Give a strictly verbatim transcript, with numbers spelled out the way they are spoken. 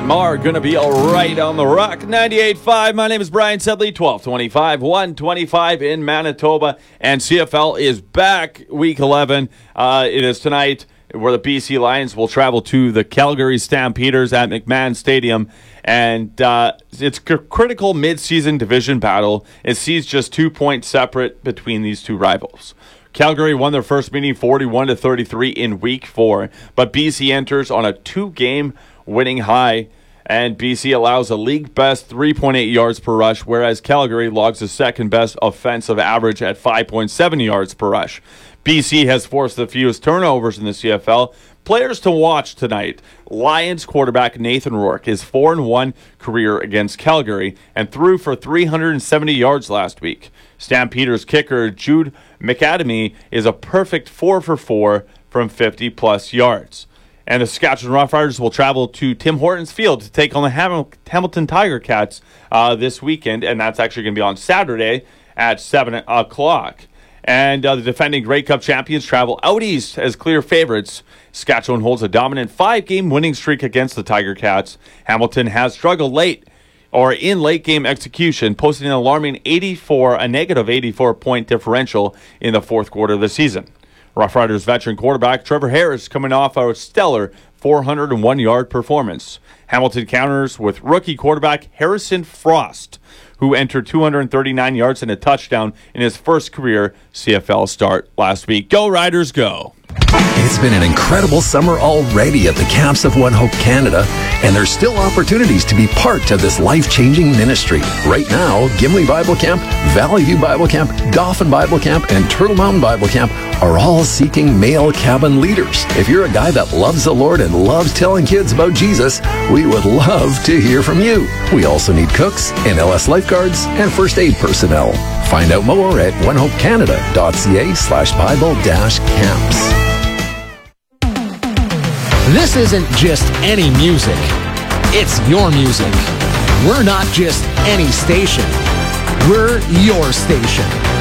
Mar going to be all right on the rock. ninety-eight point five. My name is Brian Sedley. twelve twenty-five, one twenty-five in Manitoba. And C F L is back week eleven. Uh, it is tonight where the B C Lions will travel to the Calgary Stampeders at McMahon Stadium. And uh, it's a critical mid-season division battle. It sees just two points separate between these two rivals. Calgary won their first meeting forty-one to thirty-three in week four, but B C enters on a two-game winning high, and B C allows a league-best three point eight yards per rush, whereas Calgary logs the second-best offensive average at five point seven yards per rush. B C has forced the fewest turnovers in the C F L. Players to watch tonight. Lions quarterback Nathan Rourke, his four and one career against Calgary, and threw for three hundred seventy yards last week. Stampeders kicker Jude McAdamy is a perfect four for four from fifty-plus yards. And the Saskatchewan Roughriders will travel to Tim Hortons Field to take on the Ham- Hamilton Tiger Cats uh, this weekend, and that's actually going to be on Saturday at seven o'clock. And uh, the defending Grey Cup champions travel out east as clear favorites. Saskatchewan holds a dominant five-game winning streak against the Tiger Cats. Hamilton has struggled late or in late-game execution, posting an alarming eighty-four, a negative eighty-four point differential in the fourth quarter of the season. Rough Riders veteran quarterback Trevor Harris coming off a stellar four hundred one yard performance. Hamilton counters with rookie quarterback Harrison Frost, who entered two hundred thirty-nine yards and a touchdown in his first career C F L start last week. Go Riders, go! It's been an incredible summer already at the camps of One Hope Canada, and there's still opportunities to be part of this life-changing ministry. Right now, Gimli Bible Camp, Valley View Bible Camp, Dauphin Bible Camp, and Turtle Mountain Bible Camp are all seeking male cabin leaders. If you're a guy that loves the Lord and loves telling kids about Jesus, we would love to hear from you. We also need cooks, N L S lifeguards, and first aid personnel. Find out more at onehopecanada.ca slash Bible dash camps. This isn't just any music. It's your music. We're not just any station. We're your station.